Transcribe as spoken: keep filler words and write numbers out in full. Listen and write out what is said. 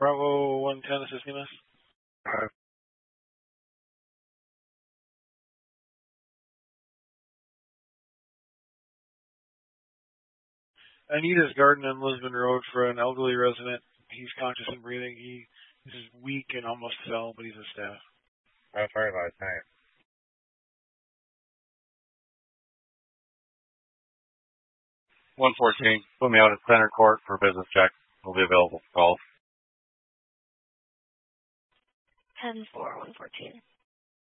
Bravo one ten assisting us. Uh, Anita's Garden on Lisbon Road for an elderly resident. He's conscious and breathing. He is weak and almost fell, but he's a staff. I'm sorry about his name. one fourteen, put me out at Center Court for business check. We'll be available for calls. ten four, one fourteen.